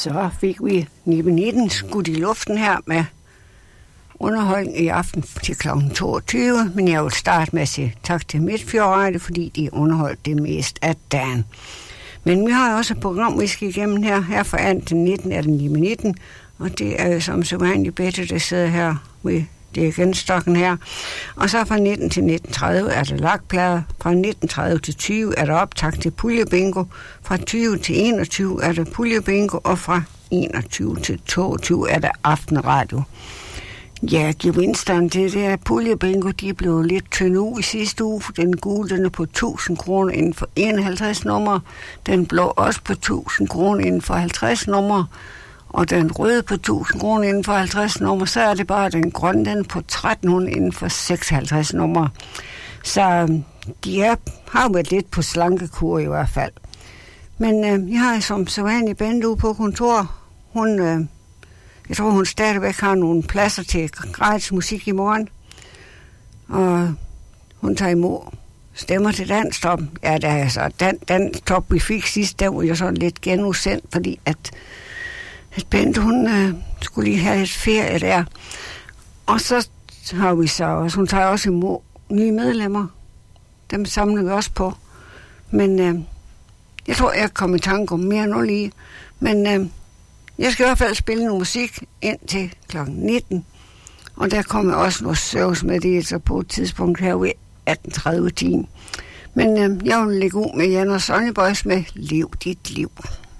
Så fik vi 19 skudt i luften her med underholdning i aften til kl. 22, men jeg vil starte med at sige tak til Midtfjord, fordi de underholdt det mest af dagen. Men vi har også et program, vi skal igennem her fra 18 til 19 er den 19, og det er jo som sædvanligt Bette, der sidder her ved dirigentstokken her. Og så fra 19 til 19.30 er der lagplader, fra 19.30 til 20 er der optakt til puljebingo, fra 20 til 21 er der puljebingo, og fra 21 til 22 er der aftenradio. Ja, gevinsterne til det her puljebingo, de blev lidt tynde ud i sidste uge. Den gule, den er på 1.000 kroner inden for 51 numre. Den blå også på 1.000 kroner inden for 50 numre. Og den røde på 1.000 kroner inden for 50 numre. Så er det bare den grønne, den på 1.300 inden for 56 numre. Så de har været lidt på slankekur i hvert fald. Men jeg har som sædvanlig Bente ude på kontor. Jeg tror, hun stadigvæk har nogle pladser til gratis musik i morgen. Og hun tager imod stemmer til danstop. Ja, det er altså danstop, vi fik sidst, der var jo sådan lidt genudsendt, fordi at Bente, hun skulle lige have et ferie der. Og så har vi så også, hun tager også imod nye medlemmer. Dem samler vi også på. Men jeg tror, jeg kommer i tanke om mere nu lige. Men jeg skal i hvert fald spille noget musik ind til kl. 19. Og der kommer også noget servicemeddelelser på et tidspunkt her ved 18:30 timen. Men jeg vil lægge ud med Jan og Sonny Boys med Lev dit liv.